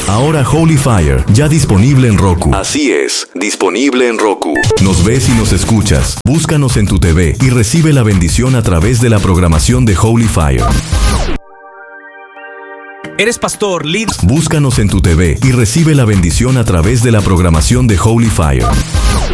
Ahora Holy Fire, ya disponible en Roku. Así es, disponible en Roku. Nos ves y nos escuchas. Búscanos en tu TV y recibe la bendición a través de la programación de Holy Fire. ¿Eres pastor, líder? Búscanos en tu TV y recibe la bendición a través de la programación de Holy Fire.